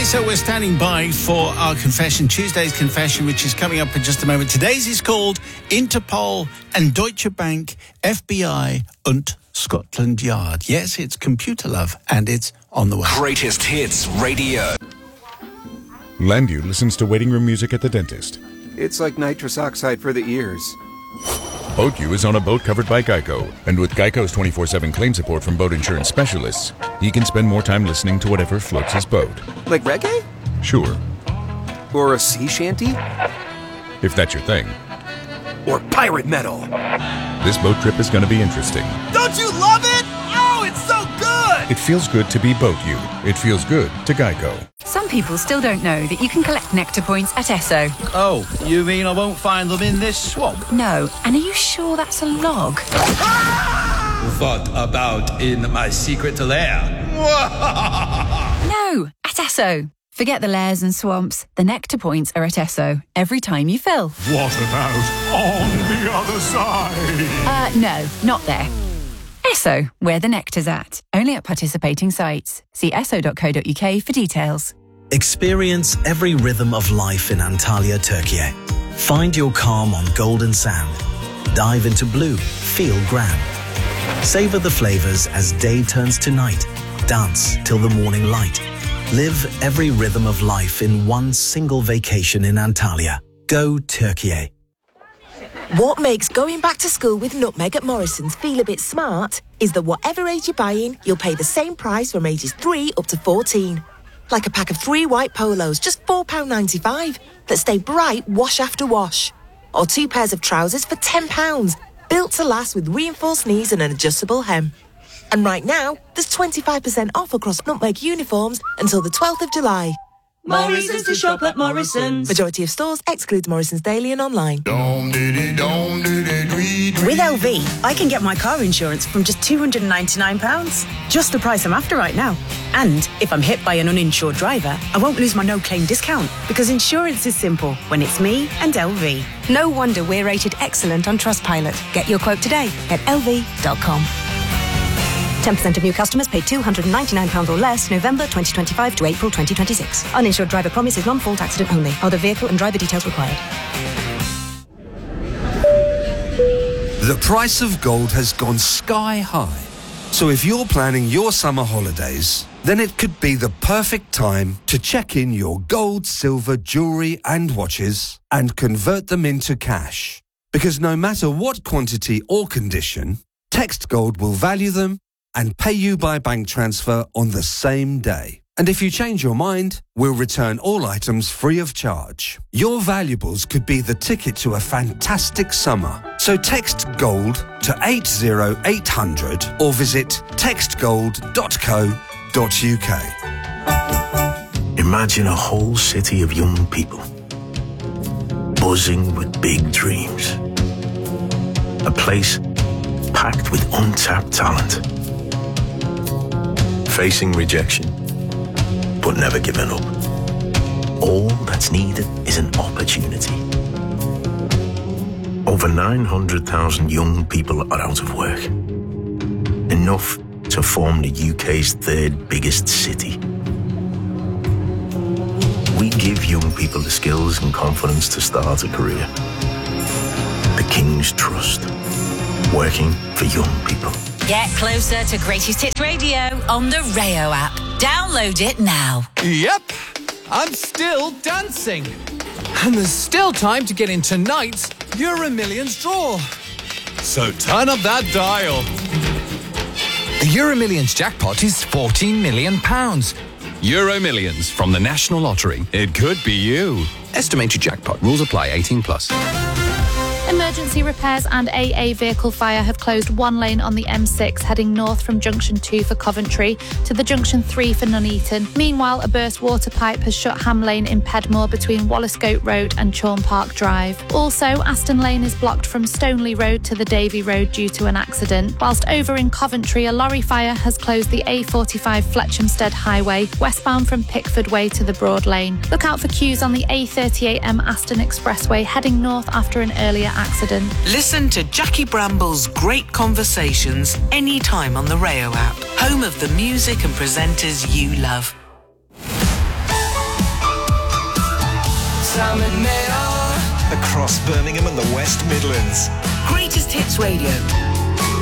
So we're standing by for our confession, Tuesday's confession, which is coming up in just a moment. Today's is called Interpol and Deutsche Bank, FBI und Scotland Yard. Yes, it's Computer Love, and it's on the way. Greatest Hits Radio. Landu listens to waiting room music at the dentist. It's like nitrous oxide for the ears. BoatU is on a boat covered by Geico, and with Geico's 24/7 claim support from boat insurance specialists, he can spend more time listening to whatever floats his boat. Like reggae? Sure, Or a sea shanty? if that's your thing. Or pirate metal? This boat trip is going to be interesting. Don't you love it? Oh, it's so good! It feels good to be BoatU. It feels good to Geico. Some people still don't know that you can collect Nectar points at Esso. Oh, you mean I won't find them in this swamp? No, and are you sure that's a log? What about in my secret lair? No, at Esso. Forget the lairs and swamps. The Nectar points are at Esso every time you fill. What about on the other side? No, not there. Esso, where the nectar's at. Only at participating sites. See esso.co.uk for details. Experience every rhythm of life in Antalya, Turkey. Find your calm on golden sand. Dive into blue, feel grand. Savor the flavors as day turns to night. Dance till the morning light. Live every rhythm of life in one single vacation in Antalya. Go Turkey. What makes going back to school with Nutmeg at Morrison's feel a bit smart is that whatever age you're buying, you'll pay the same price from ages 3 up to 14. Like a pack of 3 white polos, just £4.95, that stay bright wash after wash. Or 2 pairs of trousers for £10, built to last with reinforced knees and an adjustable hem. And right now, there's 25% off across Nutmeg uniforms until the 12th of July. Morrison's to shop at Morrison's. Majority of stores excludes Morrison's Daily and online. With LV, I can get my car insurance from just £299. Just the price I'm after right now. And if I'm hit by an uninsured driver, I won't lose my no-claim discount, because insurance is simple when it's me and LV. No wonder we're rated excellent on Trustpilot. Get your quote today at lv.com. 10% of new customers paid £299 or less November 2025 to April 2026. Uninsured driver promise is non-fault accident only. Other vehicle and driver details required. The price of gold has gone sky high. So if you're planning your summer holidays, then it could be the perfect time to check in your gold, silver, jewellery and watches and convert them into cash. Because no matter what quantity or condition, Text Gold will value them and pay you by bank transfer on the same day. And if you change your mind, we'll return all items free of charge. Your valuables could be the ticket to a fantastic summer. So text GOLD to 80800 or visit textgold.co.uk. Imagine a whole city of young people, buzzing with big dreams. A place packed with untapped talent. Facing rejection, but never giving up. All that's needed is an opportunity. Over 900,000 young people are out of work. Enough to form the UK's 3rd biggest city. We give young people the skills and confidence to start a career. The King's Trust. Working for young people. Get closer to Greatest Hits Radio on the Rayo app. Download it now. Yep, I'm still dancing. And there's still time to get in tonight's Euro Millions draw. So turn up that dial. The Euro Millions jackpot is £14 million. Euro Millions from the National Lottery. It could be you. Estimated jackpot. Rules apply. 18+. Emergency repairs and AA vehicle fire have closed one lane on the M6 heading north from Junction 2 for Coventry to the Junction 3 for Nuneaton. Meanwhile, a burst water pipe has shut Ham Lane in Pedmore between Walliscote Road and Chorn Park Drive. Also, Aston Lane is blocked from Stoneleigh Road to the Davy Road due to an accident. Whilst over in Coventry, a lorry fire has closed the A45 Fletchamstead Highway westbound from Pickford Way to the Broad Lane. Look out for queues on the A38M Aston Expressway heading north after an earlier accident. Listen to Jackie Bramble's great conversations anytime on the Rayo app, home of the music and presenters you love. I'm at Mayor. Across Birmingham and the West Midlands. Greatest Hits Radio.